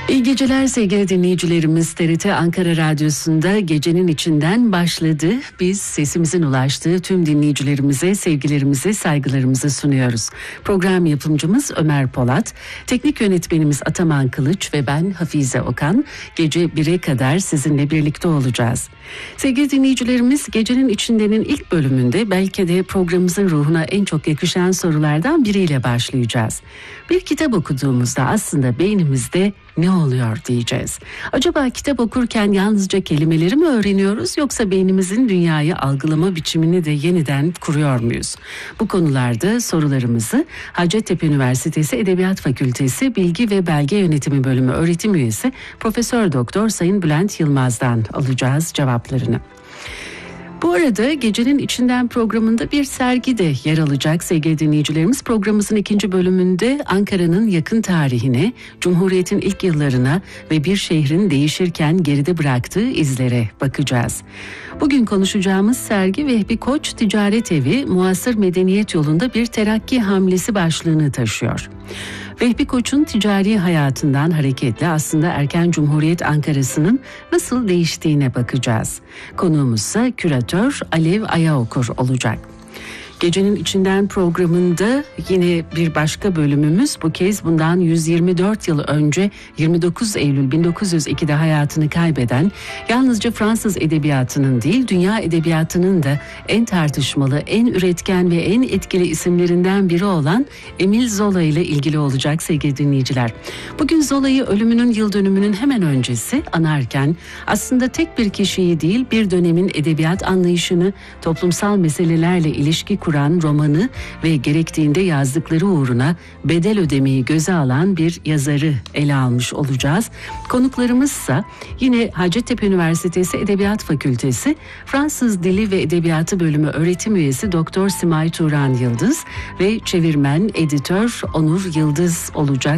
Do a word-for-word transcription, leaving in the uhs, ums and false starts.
İyi geceler sevgili dinleyicilerimiz. T R T Ankara Radyosu'nda gecenin içinden başladı. Biz sesimizin ulaştığı tüm dinleyicilerimize sevgilerimizi, saygılarımızı sunuyoruz. Program yapımcımız Ömer Polat, teknik yönetmenimiz Ataman Kılıç ve ben Hafize Okan. Gece bire kadar sizinle birlikte olacağız. Sevgili dinleyicilerimiz, gecenin içindenin ilk bölümünde belki de programımızın ruhuna en çok yakışan sorulardan biriyle başlayacağız. Bir kitap okuduğumuzda aslında beynimizde ne oluyor diyeceğiz. Acaba kitap okurken yalnızca kelimeleri mi öğreniyoruz yoksa beynimizin dünyayı algılama biçimini de yeniden kuruyor muyuz? Bu konularda sorularımızı Hacettepe Üniversitesi Edebiyat Fakültesi Bilgi ve Belge Yönetimi Bölümü öğretim üyesi Profesör Doktor Sayın Bülent Yılmaz'dan alacağız cevaplarını. Bu arada gecenin içinden programında bir sergi de yer alacak sevgili dinleyicilerimiz. Programımızın ikinci bölümünde Ankara'nın yakın tarihine, Cumhuriyet'in ilk yıllarına ve bir şehrin değişirken geride bıraktığı izlere bakacağız. Bugün konuşacağımız sergi Vehbi Koç Ticaret Evi Muasır Medeniyet Yolunda bir terakki hamlesi başlığını taşıyor. Vehbi Koç'un ticari hayatından hareketle aslında erken Cumhuriyet Ankara'sının nasıl değiştiğine bakacağız. Konuğumuzsa küratör Alev Ayaokur olacak. Gecenin içinden programında yine bir başka bölümümüz, bu kez bundan yüz yirmi dört yıl önce yirmi dokuz Eylül bin dokuz yüz ikide hayatını kaybeden, yalnızca Fransız edebiyatının değil dünya edebiyatının da en tartışmalı, en üretken ve en etkili isimlerinden biri olan Émile Zola ile ilgili olacak sevgili dinleyiciler. Bugün Zola'yı ölümünün yıl dönümünün hemen öncesi anarken aslında tek bir kişiyi değil bir dönemin edebiyat anlayışını, toplumsal meselelerle ilişki kuran romanı ve gerektiğinde yazdıkları uğruna bedel ödemeyi göze alan bir yazarı ele almış olacağız. Konuklarımızsa yine Hacettepe Üniversitesi Edebiyat Fakültesi Fransız Dili ve Edebiyatı Bölümü öğretim üyesi Doktor Simay Turan Yıldız ve çevirmen, editör Onur Yıldız olacak.